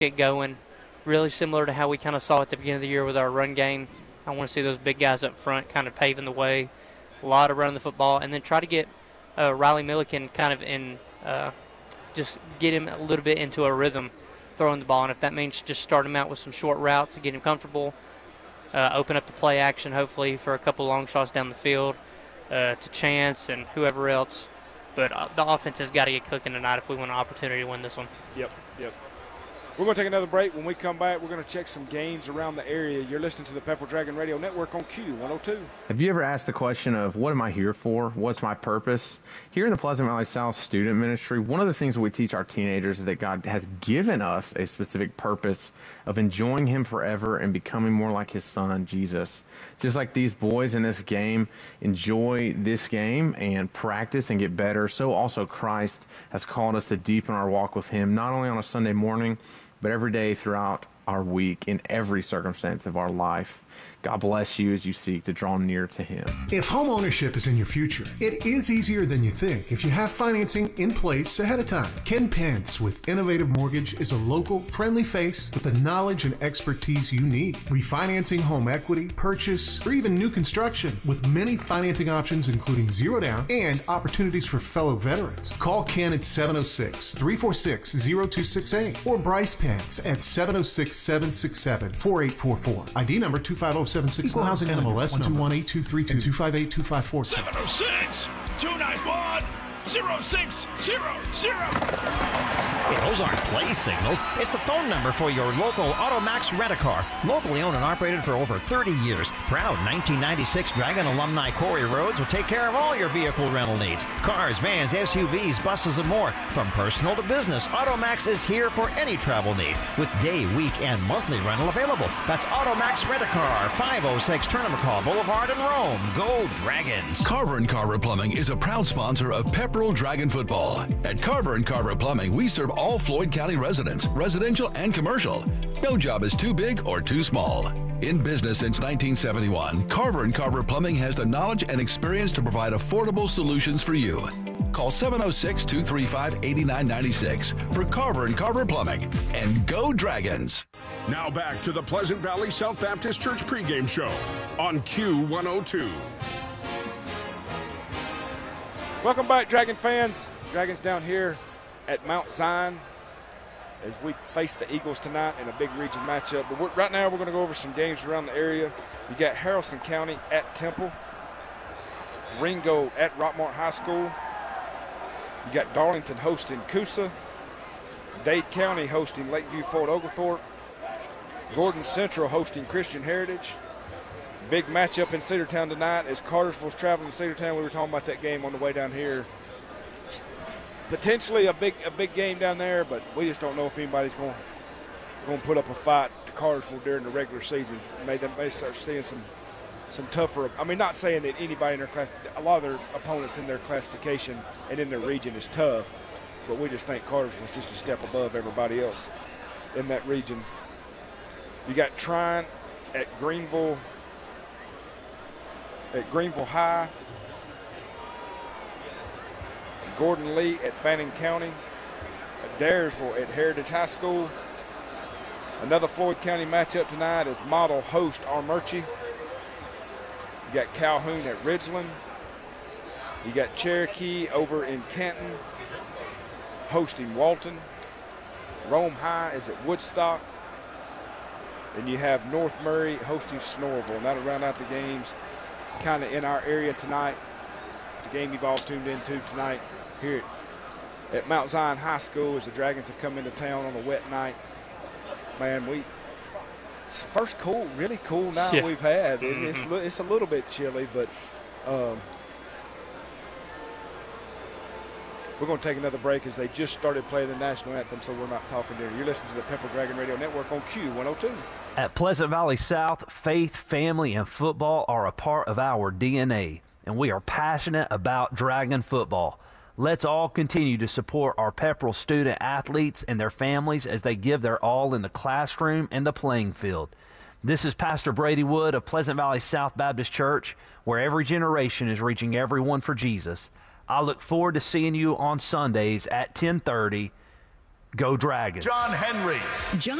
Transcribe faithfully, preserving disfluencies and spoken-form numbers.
get going, really similar to how we kind of saw at the beginning of the year with our run game. I want to see those big guys up front kind of paving the way, a lot of running the football, and then try to get uh, Riley Milliken kind of in, uh, just get him a little bit into a rhythm throwing the ball. And if that means just start him out with some short routes to get him comfortable, uh, open up the play action hopefully for a couple long shots down the field uh, to Chance and whoever else. But uh, the offense has got to get cooking tonight if we want an opportunity to win this one. Yep, yep. We're going to take another break. When we come back, we're going to check some games around the area. You're listening to the Pepperell Dragon Radio Network on Q one oh two. Have you ever asked the question of, what am I here for? What's my purpose? Here in the Pleasant Valley South Student Ministry, one of the things that we teach our teenagers is that God has given us a specific purpose of enjoying Him forever and becoming more like His Son, Jesus. Just like these boys in this game enjoy this game and practice and get better, so also Christ has called us to deepen our walk with Him, not only on a Sunday morning, but every day throughout our week, in every circumstance of our life. God bless you as you seek to draw near to Him. If home ownership is in your future, it is easier than you think if you have financing in place ahead of time. Ken Pence with Innovative Mortgage is a local, friendly face with the knowledge and expertise you need. Refinancing home equity, purchase, or even new construction with many financing options including zero down and opportunities for fellow veterans. Call Ken at seven oh six, three four six, oh two six eight or Bryce Pence at seven oh six, seven six seven, four eight four four. I D number two five oh seven six. Equal housing N M L S one two one eight two three two two five eight two five four. seven oh six, two nine one, oh six zero zero. Hey, those aren't play signals. It's the phone number for your local AutoMax Rent-A-Car. Locally owned and operated for over thirty years. Proud nineteen ninety-six Dragon alumni Corey Rhodes will take care of all your vehicle rental needs. Cars, vans, S U Vs, buses, and more. From personal to business, AutoMax is here for any travel need with day, week, and monthly rental available. That's AutoMax Rent-A-Car, five oh six Tournament Boulevard in Rome. Go Dragons! Carver and Carver Plumbing is a proud sponsor of Pepperell Dragon Football. At Carver and Carver Plumbing, we serve all Floyd County residents, residential and commercial. No job is too big or too small. In business since nineteen seventy-one, Carver and Carver Plumbing has the knowledge and experience to provide affordable solutions for you. Call seven oh six, two three five, eight nine nine six for Carver and Carver Plumbing. And go Dragons! Now back to the Pleasant Valley South Baptist Church pregame show on Q one oh two. Welcome back, Dragon fans. Dragons down here at Mount Zion as we face the Eagles tonight in a big region matchup. But we're, right now we're going to go over some games around the area. You got Haralson County at Temple, Ringo at Rockmart High School. You got Darlington hosting Coosa, Dade County hosting Lakeview Fort Oglethorpe, Gordon Central hosting Christian Heritage. Big matchup in Cedartown tonight as Cartersville's traveling to Cedartown. We were talking about that game on the way down here. Potentially a big a big game down there, but we just don't know if anybody's going going to put up a fight to Cartersville during the regular season. May they may start seeing some some tougher. I mean, not saying that anybody in their class, a lot of their opponents in their classification and in their region is tough, but we just think Cartersville's just a step above everybody else in that region. You got Trine at Greenville at Greenville High. Gordon Lee at Fannin County, Daresville at Heritage High School. Another Floyd County matchup tonight is Model host Armurchie. You got Calhoun at Ridgeland. You got Cherokee over in Canton hosting Walton. Rome High is at Woodstock. And you have North Murray hosting Snorville. And that'll round out the games kind of in our area tonight. The game you've all tuned into tonight here at, at Mount Zion High School as the Dragons have come into town on a wet night. Man, we it's the first cool, really cool night yeah. we've had. It, it's it's a little bit chilly, but um, we're going to take another break as they just started playing the national anthem, so we're not talking there. You're listening to the Pepperell Dragon Radio Network on Q one oh two. At Pleasant Valley South, faith, family, and football are a part of our D N A, and we are passionate about Dragon football. Let's all continue to support our Pepperell student athletes and their families as they give their all in the classroom and the playing field. This is Pastor Brady Wood of Pleasant Valley South Baptist Church, where every generation is reaching everyone for Jesus. I look forward to seeing you on Sundays at ten thirty Go Dragons. John Henry's. John